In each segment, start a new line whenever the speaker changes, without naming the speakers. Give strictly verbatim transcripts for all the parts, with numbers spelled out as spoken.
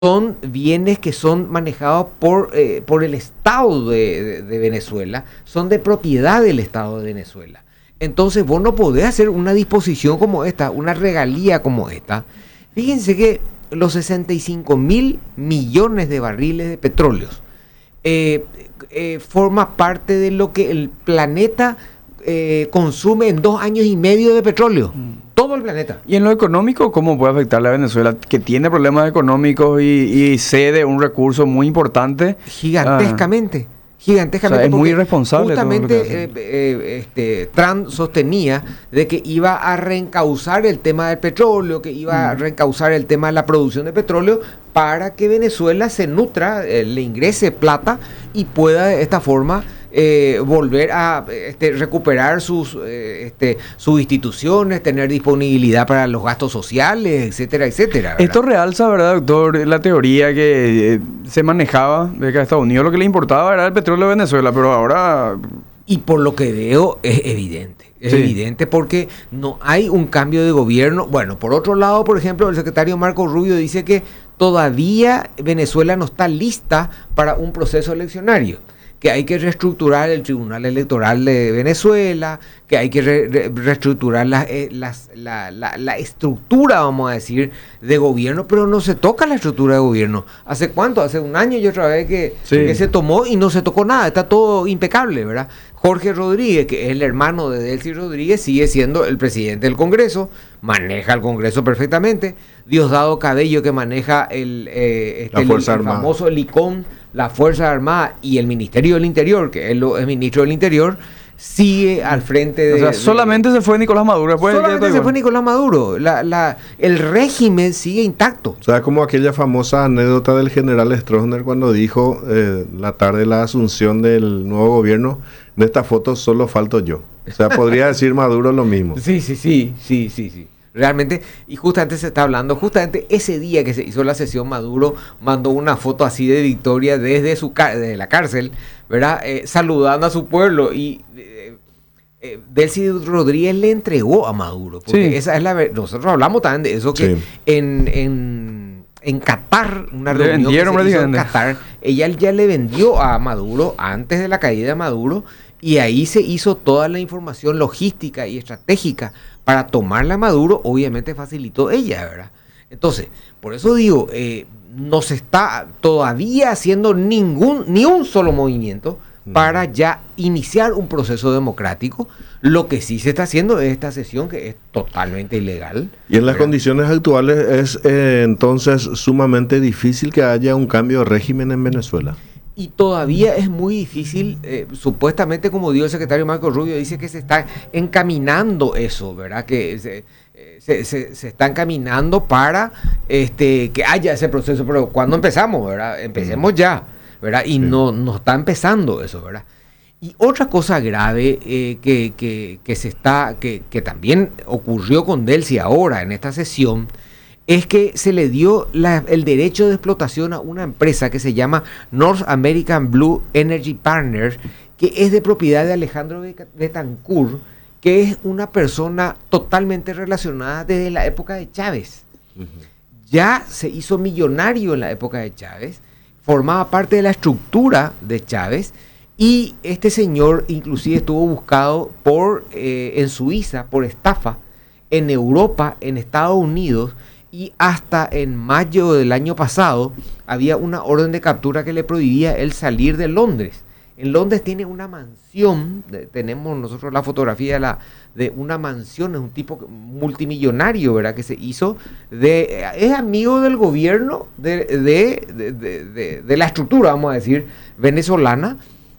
son bienes que son manejados por, eh, por el Estado de, de, de Venezuela, son de propiedad del Estado de Venezuela. Entonces vos no podés hacer una disposición como esta, una regalía como esta. Fíjense que los sesenta y cinco mil millones de barriles de petróleo eh, eh, forma parte de lo que el planeta eh, consume en dos años y medio de petróleo. Mm. Todo el planeta.
¿Y en lo económico cómo puede afectarle a Venezuela, que tiene problemas económicos y, y cede un recurso muy importante?
Gigantescamente. Ah. Gigantescamente.
O sea, es muy irresponsable.
Justamente eh, eh, este, Trump sostenía de que iba a reencauzar el tema del petróleo, que iba mm. a reencauzar el tema de la producción de petróleo para que Venezuela se nutra, eh, le ingrese plata y pueda de esta forma eh, volver a este, recuperar sus, eh, este, sus instituciones, tener disponibilidad para los gastos sociales, etcétera, etcétera. ¿Verdad?
Esto realza, ¿verdad, doctor? La teoría que eh, se manejaba de que a Estados Unidos lo que le importaba era el petróleo de Venezuela, pero ahora...
Y por lo que veo es evidente, es sí. evidente porque no hay un cambio de gobierno. Bueno, por otro lado, por ejemplo, el secretario Marco Rubio dice que todavía Venezuela no está lista para un proceso eleccionario, que hay que reestructurar el Tribunal Electoral de Venezuela, que hay que re, re, reestructurar la, eh, las, la, la, la estructura, vamos a decir, de gobierno, pero no se toca la estructura de gobierno. ¿Hace cuánto? Hace un año y otra vez que, sí. que se tomó y no se tocó nada, está todo impecable, ¿verdad? Jorge Rodríguez, que es el hermano de Delcy Rodríguez, sigue siendo el presidente del Congreso, maneja el Congreso perfectamente. Diosdado Cabello, que maneja el, eh, este, el, el famoso LICOM, la Fuerza Armada y el Ministerio del Interior, que él es ministro del Interior, sigue al frente de...
O sea, solamente
de,
se fue Nicolás Maduro. Después
solamente se igual. fue Nicolás Maduro. La, la, el régimen sigue intacto.
O sea, como aquella famosa anécdota del general Stroessner cuando dijo eh, la tarde de la asunción del nuevo gobierno, en esta foto solo falto yo. O sea, podría decir Maduro lo mismo.
Sí, sí, sí, sí, sí, sí. Realmente, y justamente se está hablando, justamente ese día que se hizo la sesión, Maduro mandó una foto así de victoria desde su desde la cárcel, ¿verdad? Eh, saludando a su pueblo y eh, eh, Delcy Rodríguez le entregó a Maduro, porque sí. esa es la nosotros hablamos también de eso, que sí. en, en, en Qatar, una
le
reunión
vendieron,
que se hizo en Qatar, ella ya le vendió a Maduro antes de la caída de Maduro, y ahí se hizo toda la información logística y estratégica para tomarla a Maduro. Obviamente facilitó ella, ¿verdad? Entonces, por eso digo, eh, no se está todavía haciendo ningún, ni un solo movimiento para ya iniciar un proceso democrático. Lo que sí se está haciendo es esta sesión, que es totalmente ilegal.
Y en las ¿verdad? condiciones actuales es eh, entonces sumamente difícil que haya un cambio de régimen en Venezuela.
Y todavía es muy difícil, eh, supuestamente, como dijo el secretario Marco Rubio, dice que se está encaminando eso, ¿verdad? Que se, se, se, se está encaminando para este, que haya ese proceso, pero ¿cuándo empezamos, verdad? Empecemos ya, ¿verdad? Y sí. no, no está empezando eso, ¿verdad? Y otra cosa grave eh, que, que, que, se está, que, que también ocurrió con Delcy ahora en esta sesión, es que se le dio la, el derecho de explotación a una empresa que se llama North American Blue Energy Partners, que es de propiedad de Alejandro Betancourt, que es una persona totalmente relacionada desde la época de Chávez. Uh-huh. Ya se hizo millonario en la época de Chávez, formaba parte de la estructura de Chávez, y este señor inclusive estuvo buscado por eh, en Suiza por estafa, en Europa, en Estados Unidos, y hasta en mayo del año pasado había una orden de captura que le prohibía él salir de Londres. En Londres tiene una mansión, de, tenemos nosotros la fotografía de, la, de una mansión, es un tipo multimillonario, ¿verdad? Que se hizo, de, es amigo del gobierno, de, de, de, de, de, de la estructura, vamos a decir, venezolana,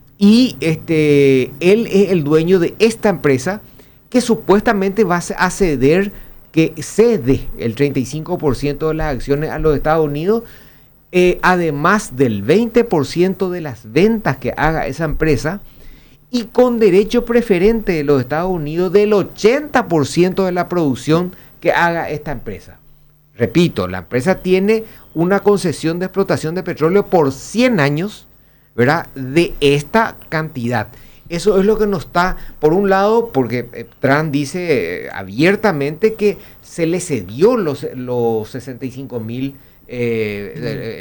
y este, él es el dueño de esta empresa que supuestamente va a ceder, que cede el treinta y cinco por ciento de las acciones a los Estados Unidos, eh, además del veinte por ciento de las ventas que haga esa empresa, y con derecho preferente de los Estados Unidos del ochenta por ciento de la producción que haga esta empresa. Repito, la empresa tiene una concesión de explotación de petróleo por cien años, ¿verdad? De esta cantidad. Eso es lo que nos está, por un lado, porque eh, Trump dice eh, abiertamente que se le cedió los, los sesenta y cinco mil eh,